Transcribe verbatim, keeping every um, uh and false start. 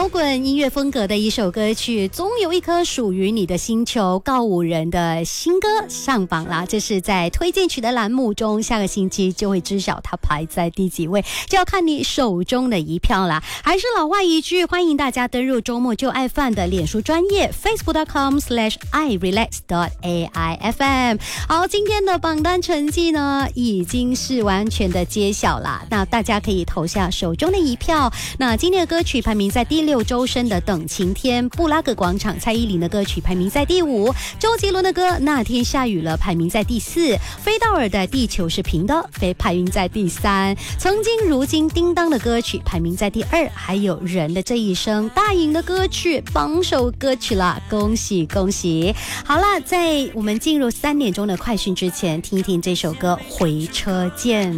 摇滚音乐风格的一首歌曲，总有一颗属于你的星球。告五人的新歌上榜啦，这是在推荐曲的栏目中，下个星期就会知晓它排在第几位，就要看你手中的一票啦。还是老话一句，欢迎大家登入周末就爱饭的脸书专页 facebook dot com slash i relax dot a i f m。 好，今天的榜单成绩呢已经是完全的揭晓啦，那大家可以投下手中的一票。那今天的歌曲排名在第六，周深的等晴天，布拉格广场蔡依林的歌曲排名在第五，周杰伦的歌那天下雨了排名在第四，飞道尔的地球是平的飞排名在第三，曾经如今叮当的歌曲排名在第二，还有人的这一生大颖的歌曲榜首歌曲啦，恭喜恭喜。好啦，在我们进入三点钟的快讯之前，听一听这首歌回车见。